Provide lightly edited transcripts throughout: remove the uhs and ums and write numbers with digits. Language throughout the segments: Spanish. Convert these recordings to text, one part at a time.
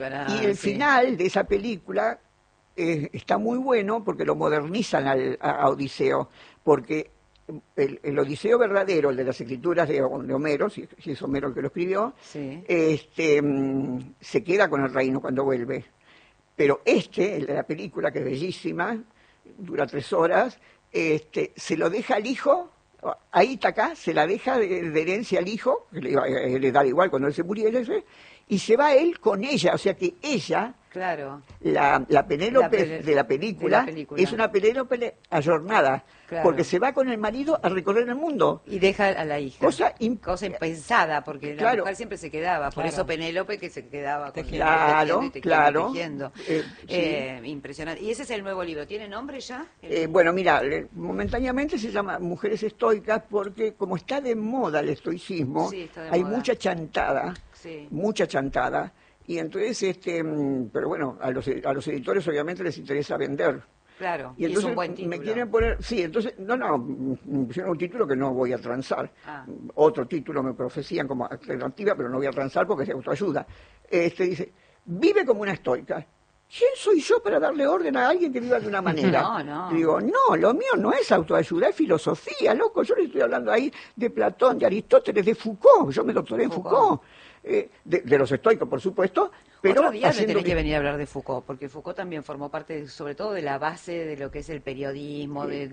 Y el final de esa película está muy bueno porque lo modernizan a Odiseo, porque el Odiseo verdadero, el de las escrituras de Homero, si es Homero el que lo escribió, Sí. Se queda con el reino cuando vuelve. Pero el de la película, que es bellísima, dura 3 horas, se lo deja al hijo, a Ítaca, se la deja de herencia al hijo, que le iba a heredar igual cuando él se muriera, y se va él con ella, o sea que ella, Claro. la Penélope de la película, es una Penélope ayornada, Claro. porque se va con el marido a recorrer el mundo. Y deja a la hija. Cosa impensada, porque la mujer siempre se quedaba. Por eso Penélope que se quedaba con claro. tejiendo. Sí. Impresionante. ¿Y ese es el nuevo libro? ¿Tiene nombre ya? Bueno, mira, momentáneamente se llama Mujeres Estoicas porque como está de moda el estoicismo, hay mucha chantada, mucha chantada. Y entonces, pero bueno, a los editores obviamente les interesa vender. Claro, y entonces es un buen título. Me quieren poner, entonces, me pusieron un título que no voy a transar. Otro título me ofrecían como alternativa, pero no voy a transar porque es de autoayuda. Dice, vive como una estoica. ¿Quién soy yo para darle orden a alguien que viva de una manera? No. Digo, no, lo mío no es autoayuda, es filosofía, loco. Yo le estoy hablando ahí de Platón, de Aristóteles, de Foucault. Yo me doctoré en Foucault. De los estoicos, por supuesto. Pero otro día me tenés que venir a hablar de Foucault, porque Foucault también formó parte, sobre todo, de la base de lo que es el periodismo, de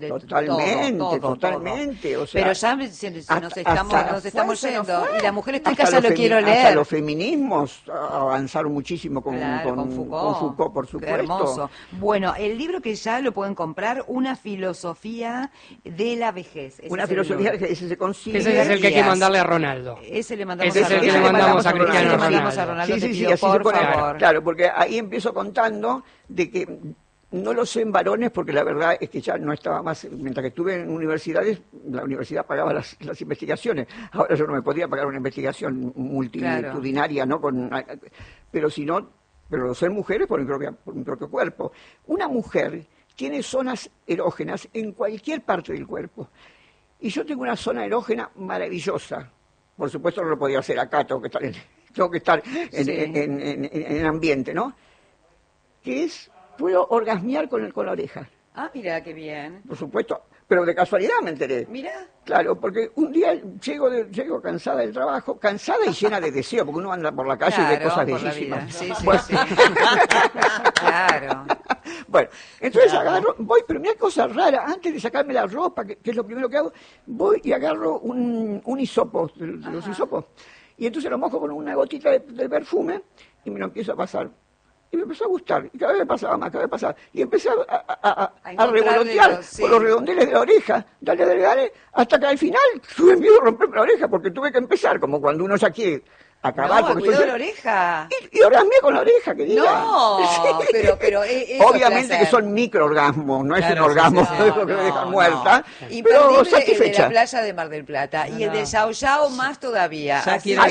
totalmente. todo. O sea, pero ya nos estamos yendo, y la mujer estoica ya lo quiero leer. Hasta los feminismos avanzaron muchísimo con Foucault, por supuesto. Qué hermoso. Bueno, el libro que ya lo pueden comprar, Una filosofía de la vejez. Una filosofía que ese se consigue. Ese es el que hay que mandarle a Ronaldo. Ese le mandamos a Ronaldo. Ese es el que le mandamos a Cristiano Ronaldo. Sí, así se pone. Claro, porque ahí empiezo contando de que no lo sé en varones, porque la verdad es que ya no estaba más, mientras que estuve en universidades, la universidad pagaba las investigaciones, ahora yo no me podía pagar una investigación multitudinaria, ¿no? Pero lo sé en mujeres por mi propio cuerpo. Una mujer tiene zonas erógenas en cualquier parte del cuerpo, y yo tengo una zona erógena maravillosa. Por supuesto no lo podía hacer acá, tengo que estar en ambiente, ¿no? Que puedo orgasmear con la oreja. Ah, mira, qué bien. Por supuesto, pero de casualidad me enteré. Mira. Claro, porque un día llego cansada del trabajo, cansada y llena de deseo, porque uno anda por la calle y ve cosas bellísimas. Sí. Claro. Bueno, entonces voy, pero mira cosa rara, antes de sacarme la ropa, que es lo primero que hago, voy y agarro un hisopo, de los hisopos, y entonces lo mojo con una gotita de perfume y me lo empiezo a pasar. Y me empezó a gustar, y cada vez me pasaba más, y empecé a revolotear por los redondeles de la oreja, dale, hasta que al final tuve miedo de romperme la oreja, porque tuve que empezar, como cuando uno ya quiere acabar. No, cuidado la oreja. Y orgasmeé con la oreja, que diga. No, sí. pero obviamente que son microorgasmos, no es un orgasmo que me dejan muerta, pero satisfecha. El de la playa de Mar del Plata, y el de Yao Yao más todavía. Ya quiero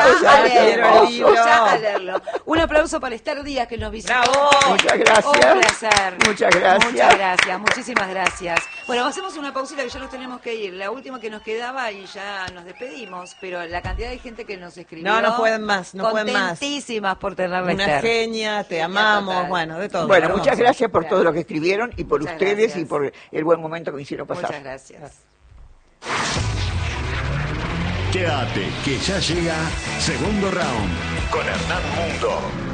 a leerlo. Un aplauso para Esther Díaz, que nos visitó. Muchas gracias. Un placer. Muchas gracias. Muchísimas gracias. Bueno, hacemos una pausita que ya nos tenemos que ir. La última que nos quedaba y ya nos despedimos, pero la cantidad de gente que nos escribió. No pueden más, Contentísimas por tenerla. Una genia, te amamos, total. Bueno, de todo. Bueno, muchas gracias por todo lo que escribieron y por ustedes y por el buen momento que me hicieron pasar. Muchas gracias. Quédate, que ya llega Segundo Round con Hernán Mundo.